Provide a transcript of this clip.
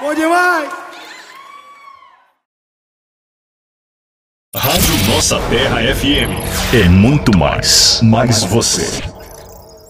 Bom demais! Rádio Nossa Terra FM. É muito mais você.